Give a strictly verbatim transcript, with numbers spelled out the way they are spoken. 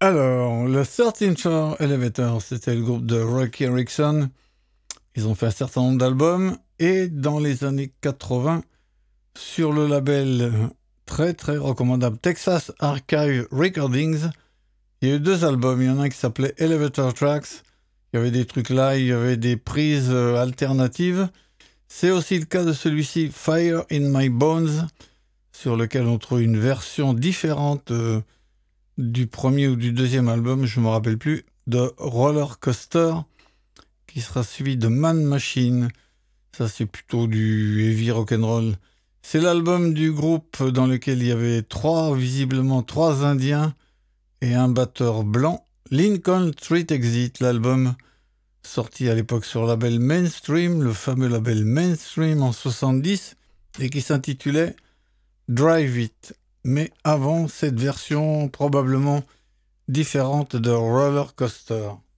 Alors, le thirteenth Floor Elevator, c'était le groupe de Rocky Erickson. Ils ont fait un certain nombre d'albums et dans les années quatre-vingts, sur le label très très recommandable Texas Archive Recordings, il y a eu deux albums. Il y en a un qui s'appelait Elevator Tracks. Il y avait des trucs là, il y avait des prises euh, alternatives. C'est aussi le cas de celui-ci, Fire in My Bones, sur lequel on trouve une version différente euh, du premier ou du deuxième album, je ne me rappelle plus, de Roller Coaster, qui sera suivi de Man Machine. Ça, c'est plutôt du heavy rock'n'roll. C'est l'album du groupe dans lequel il y avait trois, visiblement trois Indiens et un batteur blanc. Lincoln Street Exit, l'album sorti à l'époque sur le label Mainstream, le fameux label Mainstream en soixante-dix, et qui s'intitulait Drive It. Mais avant cette version probablement différente de Roller Coaster.